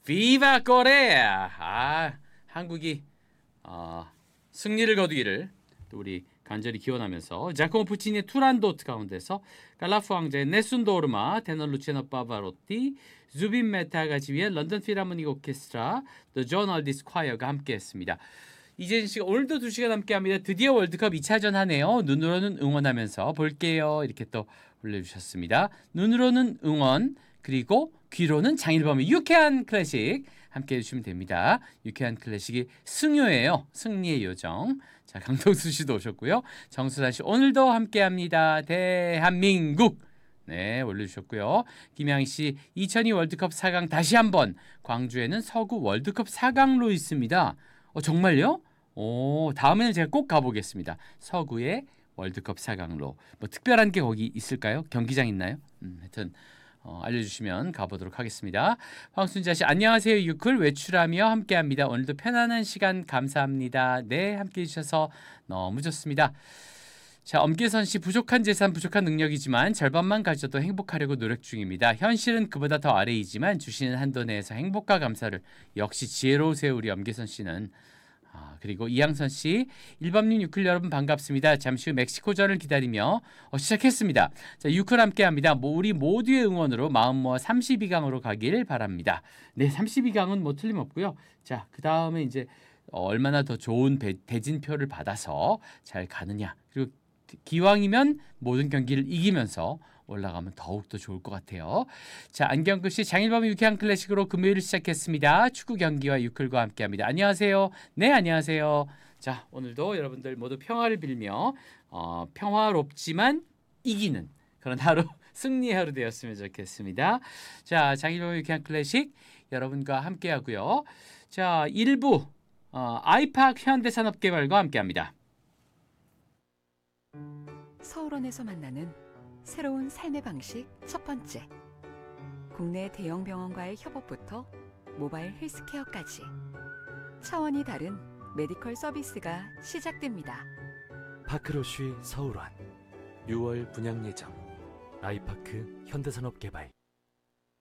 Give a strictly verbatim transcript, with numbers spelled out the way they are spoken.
비바 코레아. 아, 한국이 어, 승리를 거두기를 또 우리 간절히 기원하면서 자코모 푸치니의 투란도트 가운데서 갈라프 왕자의 네순 도르마, 테너 루치아노 파바로티, 주빈 메타가 지휘한 런던 필하모닉 오케스트라, 더 존 얼디스 콰이어가 함께했습니다. 이재진 씨가 오늘도 두 시간 함께합니다. 드디어 월드컵 이 차전 하네요. 눈으로는 응원하면서 볼게요. 이렇게 또 올려주셨습니다. 눈으로는 응원, 그리고 귀로는 장일범의 유쾌한 클래식 함께해 주시면 됩니다. 유쾌한 클래식이 승요예요. 승리의 요정. 자, 강동수 씨도 오셨고요. 정수란 씨 오늘도 함께합니다. 대한민국. 네, 올려주셨고요. 김양희 씨 이천이 월드컵 사 강 다시 한번 광주에는 서구 월드컵 사 강로 있습니다. 어, 정말요? 오, 다음에는 제가 꼭 가보겠습니다. 서구의 월드컵 사 강로. 뭐 특별한 게 거기 있을까요? 경기장 있나요? 음, 하여튼 어, 알려주시면 가보도록 하겠습니다. 황순자 씨 안녕하세요. 유클 외출하며 함께합니다. 오늘도 편안한 시간 감사합니다. 네, 함께해 주셔서 너무 좋습니다. 자, 엄계선 씨 부족한 재산 부족한 능력이지만 절반만 가져도 행복하려고 노력 중입니다. 현실은 그보다 더 아래이지만 주시는 한도 내에서 행복과 감사를 역시 지혜로우세요. 우리 엄계선 씨는. 아, 그리고 이양선 씨, 일범님 유클 여러분 반갑습니다. 잠시 후 멕시코전을 기다리며 어, 시작했습니다. 자, 유클 함께합니다. 뭐 우리 모두의 응원으로 마음 모아 삼십이 강으로 가길 바랍니다. 네, 삼십이 강은 뭐 틀림없고요. 자, 그 다음에 이제 어, 얼마나 더 좋은 배, 대진표를 받아서 잘 가느냐. 그리고 기왕이면 모든 경기를 이기면서 올라가면 더욱더 좋을 것 같아요. 자, 안경글 씨 장일범의 유쾌한 클래식으로 금요일을 시작했습니다. 축구 경기와 유클과 함께합니다. 안녕하세요. 네, 안녕하세요. 자, 오늘도 여러분들 모두 평화를 빌며 어, 평화롭지만 이기는 그런 하루, 승리의 하루 되었으면 좋겠습니다. 자, 장일범의 유쾌한 클래식 여러분과 함께하고요. 자, 일 부 어, 아이팍 현대산업개발과 함께합니다. 서울원에서 만나는 새로운 삶의 방식 첫 번째. 국내 대형 병원과의 협업부터 모바일 헬스케어까지 차원이 다른 메디컬 서비스가 시작됩니다. 파크로쉬 서울원 유월 분양 예정. 아이파크 현대산업개발.